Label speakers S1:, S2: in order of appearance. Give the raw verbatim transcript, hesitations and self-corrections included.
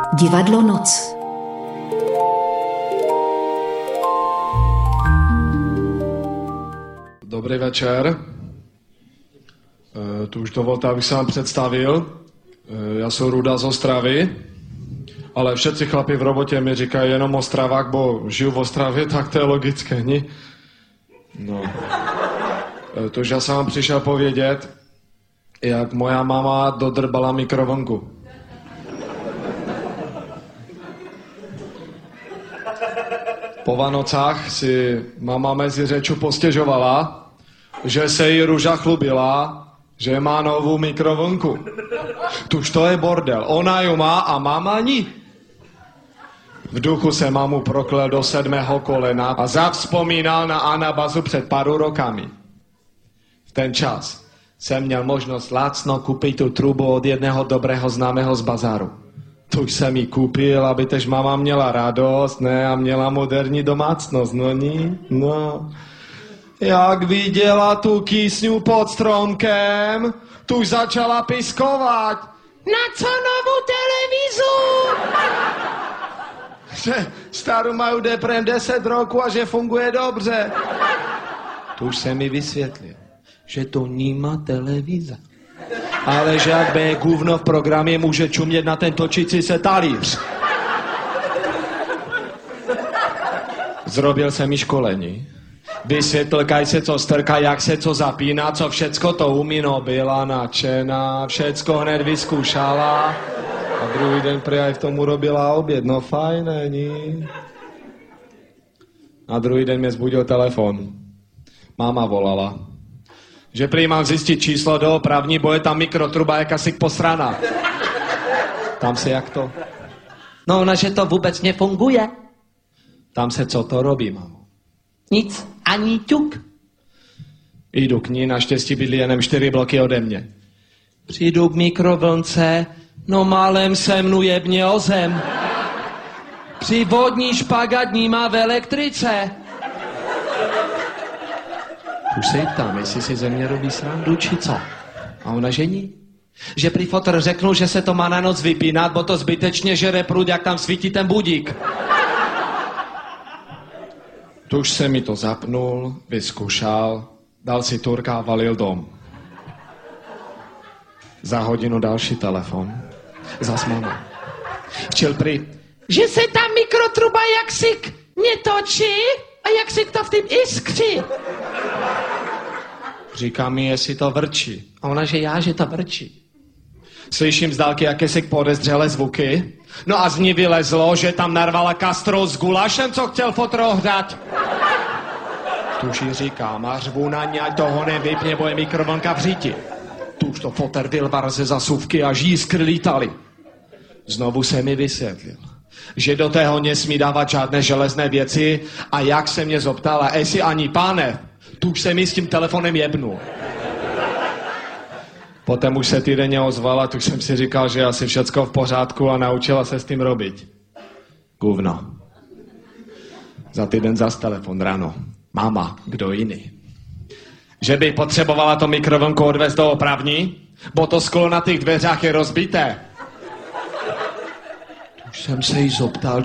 S1: Divadlo Noc.
S2: Dobrý večer. E, tu už dovolte, abych se vám představil. E, já jsem Ruda z Ostravy, ale všetci chlapi v robotě mi říkají jenom Ostravák, bo žiju v Ostravě, tak to je logické, ni? No. E, to, že já jsem vám přišel povědět, jak moja mama dodrbala mikrovlnku. Po Vánocách si mama mezi řeču postěžovala, že se jí Ruža chlubila, že má novou mikrovlnku. Tuž to je bordel. Ona ju má a mama ní. V duchu se mamu proklel do sedmého kolena a zavzpomínal na anabazu před pár rokami. V ten čas jsem měl možnost lácno koupit tu trubu od jedného dobrého známého z bazáru. Tu jsem ji koupil, aby tež mama měla radost, ne, a měla moderní domácnost, no ní, no. Jak viděla tu kýsňu pod stromkem, tu začala piskovat. Na co novou televizu? Že starou mají deprem deset roku a že funguje dobře. Tu už se mi vysvětlil, že to nemá televize. Ale že jak bude gůvno v programě, může čumět na ten točící se talíř. Zrobil jsem mi školení. Vysvětlil, kaj se co strká, jak se co zapíná, co všecko to umí, no byla nadšená, všecko hned vyzkoušala. A druhý den prý v tomu robila oběd, no fajn, není. A druhý den mě zbudil telefon. Máma volala. Že prý mám zjistit číslo doopravní, bo je tam mikrotruba jakási posraná. Tam se jak to?
S3: No ona, že to vůbec nefunguje.
S2: Tam se co to robí, mámo?
S3: Nic, ani ťuk.
S2: Jdu k ní, naštěstí bydlí jenom čtyři bloky ode mě.
S3: Přijdu k mikrovlnce, no málem se mnu jebně o zem. Při vodní špagatní má v elektrice.
S2: Už se jí ptám, jestli si ze mě robí srandu, či co? A ona žení?
S3: Že prý fotr řeknul, že se to má na noc vypínat, bo to zbytečně žere prud, jak tam svítí ten budík.
S2: Tuž se mi to zapnul, vyzkoušel, dal si turka a valil dom. Za hodinu další telefon. Zas máma. Včil prý,
S3: že se ta mikrotruba jaksi netočí a jak si to v tím iskří.
S2: Říká mi, jestli to vrčí.
S3: A ona, že já, že to vrčí.
S2: Slyším z dálky jakési podezřelé zvuky. No a z ní vylezlo, že tam narvala kastrol s gulašem, co chtěl fotr ohřát. Tuž jí říkám a řvu na ně, ať toho nevypně, bo je mikrovlnka v říti. Tuž to fotr vylvar ze zasuvky a jískry lítali. Znovu se mi vysvětlil, že do tého nesmí dávat žádné železné věci a jak se mě zoptala, jestli ani páne, tuž se mi s tím telefonem jebnul. Potom už se týdenně ozvala, tuž jsem si říkal, že asi všecko v pořádku a naučila se s tím robit. Guvno. Za týden zas telefon ráno. Máma, kdo jiný? Že by potřebovala to mikrovlnku odvést do opravní, bo to sklo na těch dveřách je rozbité. Už jsem se jí zoptal,